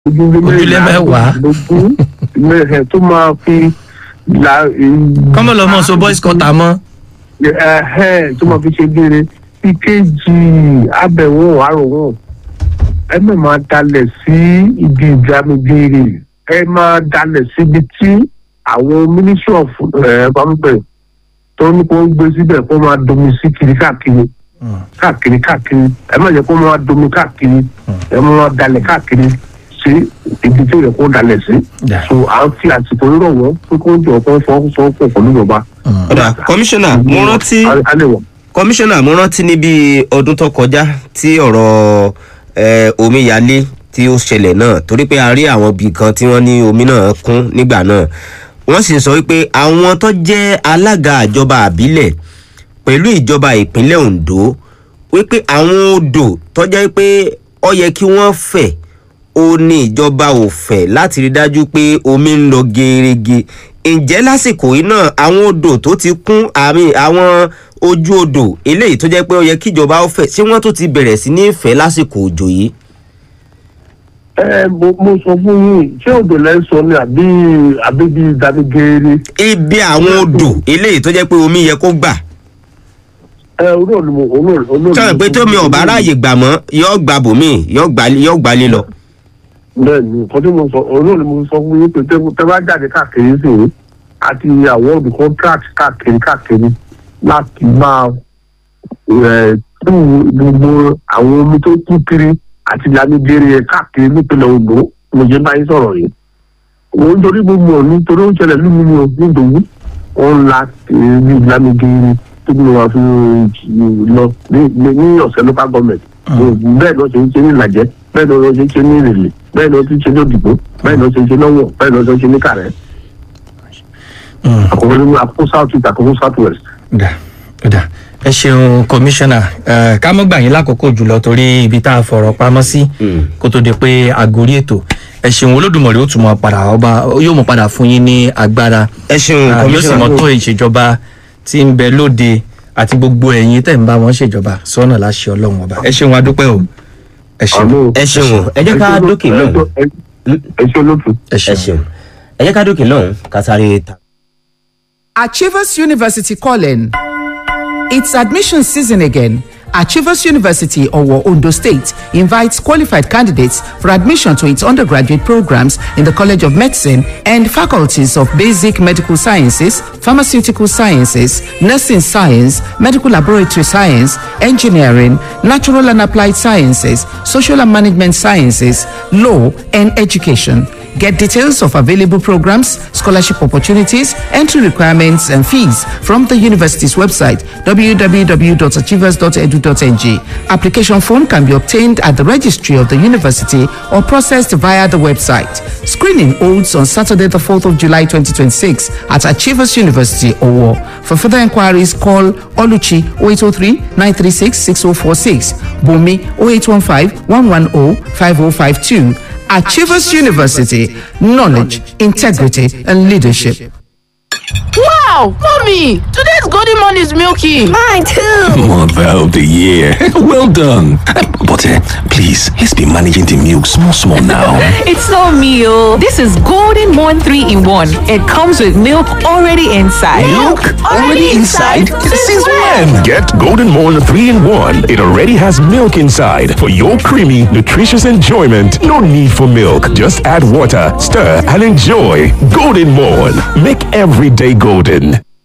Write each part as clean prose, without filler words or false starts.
ojúlé mẹ́wàá tó máa fi la. kọ́mọ lọ́mọ so boys quarter mọ́. tó máa fi ṣe gbére ìkejì abẹ̀wò àròwọ̀n ẹ má máa dalẹ̀ sí ibi ìgbàmìgbèrè ẹ máa dalẹ̀ síbi tí àwọn ministry of pàmpẹ́ tó ní kó ń gbé síbẹ̀ kó máa domi sí kiri káàkiri ẹ má jẹ́ kó máa domi káàkiri ẹ máa dalẹ̀ káàkiri sí ibi tí ó yẹ kó dalẹ̀ sí so à ń fi àsìkò rírọ̀ wọ́n pé kó jọ kó fọwọ́sowọ́pọ̀ pẹ̀lú ìjọba. ọ̀dà kọmíṣánná mo rántí níbi ọdún tó kọjá tí ọ̀rọ̀ omíyalé tí ó ṣẹlẹ̀ náà torí pé a rí àwọn ibì kan tí wọ́n ní omi náà kún nígbà náà wọ́n sì sọ wípé àwọn tó jẹ́ alága ìjọba àbílẹ̀ pẹ̀lú ìjọba ìpínlẹ̀ Ondo wípé àwọn odò tó jẹ́ pé ó yẹ kí wọ́n fẹ̀ ó ní ìjọba ò fẹ̀ láti rí dájú pé omi ń lọ gerege ǹjẹ́ lásìkò yìí náà àwọn odò tó ti kún àwọn ojú odò eléyìí tó jẹ́ pé ó yẹ kí ìjọba ó fẹ̀ ṣé wọ́n tó ti bẹ̀rẹ̀ sí ní fẹ̀ lásìkò òjò yìí. mo sọ fún yín ṣé odò lẹ́ sọ ni àbí bí ìdánigẹ́rẹ́. ibi àwọn odò eléyìí tó jẹ́ pé omi yẹ kó gbà. sọ̀rọ̀ pé tómi ọ̀bá ráàyè gbà mọ́ yóò gbà bòmíì yóò gbà lé lọ. bẹ́ẹ̀ni nǹkan tí mo sọ olóòlù mo sọ fún yín pé tẹ bá jáde káàkiri sí i àti àwọn òbí contract káàkiri láti máa tú gbogbo àwọn omi tó kú kiri àti lámìgèrè káàkiri nípínlẹ̀ Ondo mo jẹ́ báyìí sọ̀rọ̀ yìí òun torí gbogbo ọ̀ nítorí ó ń ṣẹlẹ̀ lómi ní Ondo òun la ní lámìgèrè tó ní wọn fi lọ ní ọ̀sẹ̀ local government bẹ́ẹ̀ lọ ṣe ń ṣe ní Ìlàjẹ bẹ́ẹ̀ lọ ṣe ń ṣe ní Ìrèlè bẹ́ẹ̀ lọ ṣe ń ṣe ní Òdìgbò bẹ́ẹ̀ lọ ṣe ń ṣe lọ́wọ́ bẹ́ẹ̀ lọ ṣe ń ṣe ní Kàrẹ́. àkọ́kọ́ nínú àkókò south east àkókò south west. ẹ ṣeun kọmíṣánná ká mọ́ gbà yín lákòókò jùlọ torí ibi tá a fọ̀rọ̀ pamọ́ sí kó tó di pé àgórí ètò ẹ ṣeun Olódùmarè ó tún mọ padà yóò mọ padà fún yín ní agbára ẹ ṣeun kọmíṣánná yóò sì mọ tó ìṣèjọba tí ń bẹ lóde àti gbogbo ẹ̀yin tẹ̀ ń bá wọn ṣèjọba sọ́nà láṣẹ Ọlọ́run ọba ẹ ṣeun adúpẹ́ o ẹ ṣeun ẹ jẹ́ ká dókè lọ́hùn ẹ jẹ́ ká dókè lọ́hùn ká sáré ta. Achievers University calling. It's admission season again. Achievers University, Owo, Ondo State, invites qualified candidates for admission to its undergraduate programs in the College of Medicine and faculties of Basic Medical Sciences, Pharmaceutical Sciences, Nursing Science, Medical Laboratory Science, Engineering, Natural and Applied Sciences, Social and Management Sciences, Law, and Education. Get details of available programs, scholarship opportunities, entry requirements, and fees from the university's website, www.achievers.edu.ng. Application form can be obtained at the registry of the university or processed via the website. Screening holds on Saturday, the 4th of July 2026 at Achievers University, Owo. For further inquiries, call Oluchi 0803 936 6046, Bumi 0815 110 5052. Achievers University, knowledge, integrity, and leadership. Wow, mommy, today's golden morn is milky. Mine too. Mother of the year. Well done. But please, let's be managing the milk small now. It's not meal. This is Golden Morn 3-in-1. It comes with milk already inside. Milk already inside? Since when? Get Golden Morn 3-in-1. It already has milk inside for your creamy, nutritious enjoyment. No need for milk. Just add water, stir, and enjoy. Golden Morn. Make every day golden.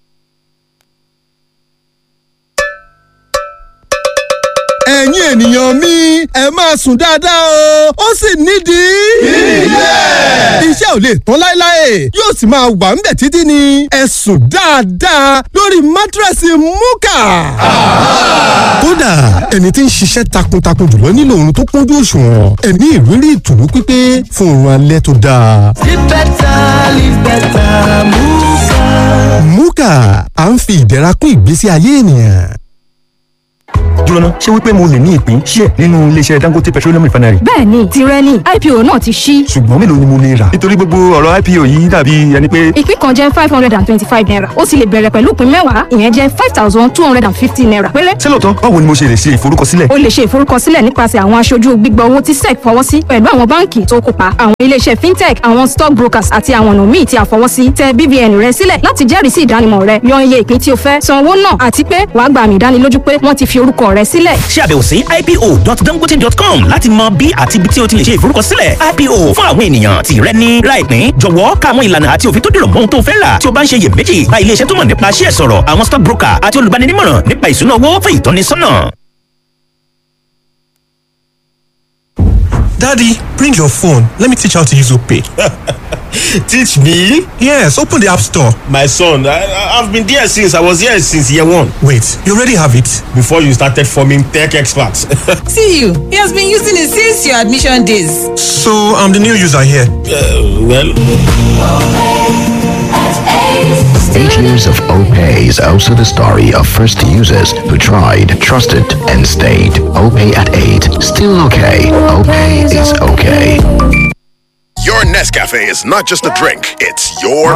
ẹ̀yin ènìyàn mi ẹ máa sùn dáadáa o ó sì nídìí. iṣẹ́ ò lè tán láéláé yóò sì máa wà ń bẹ̀ títí ni ẹ sùn dáadáa lórí mátírẹ́sì múkà. kódà ẹni tí ń ṣiṣẹ́ takuntakun jùlọ nílò oorun tó kúnjú òṣùwọ̀n ẹ ní ìrírí ìtùnú pípé fún oorun alẹ́ tó dáa. Live better, múkà. múkà à ń fi ìdẹ̀ra kún ìgbésí ayé ènìyàn. Jóná, ṣé wípé mo lè ní ìpín díẹ̀ nínú iléeṣẹ́ Dangote Petroleum Refinery? Bẹ́ẹ̀ni, tirẹ̀ ni IPO náà ti ṣí. Ṣùgbọ́n mélòó ni mo lè rà? Nítorí gbogbo ọ̀rọ̀ IPO yìí dàbí ẹni pé. Ìpín kan jẹ́ ₦525. Ó sì lè bẹ̀rẹ̀ pẹ̀lú ìpín 10, ìyẹn jẹ́ ₦5,250 péré. Ṣé lóòótọ́? Báwo ni mo ṣe lè ṣe ìforúkọsílẹ̀? O lè ṣe ìforúkọsílẹ̀ nípasẹ̀ àwọn aṣojú gbígbà owó tí SEC fọwọ́ sí pẹ̀lú àwọn báǹkì tó kópa, àwọn iléeṣẹ́ fintech, àwọn stock brokers àti àwọn ọ̀nà míì tí a fọwọ́ sí. Tẹ BVN rẹ sílẹ̀ láti jẹ́rìí sí ìdánimọ̀ rẹ, yan iye ìpín tí o fẹ́, san owó náà àti pé wàá gba àmì ìdánilójú pé wọ́n ti fi orúkọ rẹ sílẹ̀. Ṣé àbẹ̀wò sí ipo.dangote.com láti mọ bí àti ibi tí o ti lè ṣe ìforúkọsílẹ̀ IPO fún àwọn ènìyàn tí rẹ ní láìpín. Jọ̀wọ́ ká àwọn ìlànà àti òfin tó dìrọ̀ mọ́ ohun tó fẹ́ rà. Tí o bá ń ṣe iyèméjì, bá iléeṣẹ́ tó mọ̀ nípa ṣíẹ̀ sọ̀rọ̀, àwọn stock broker àti olùbáninímọ̀ràn nípa ìṣúná owó fún ìtọ́nisọ́nà. Daddy, bring your phone. Let me teach how to use OPay. Teach me? Yes, open the App Store. My son, I've been there since year one. Wait, you already have it? Before you started forming tech experts. See you. He has been using it since your admission days. So, I'm the new user here. Well... 8 years of OPay is also the story of first users who tried, trusted, and stayed. OPay at 8. Still okay. OPay is okay. Your Nescafe is not just a drink, it's your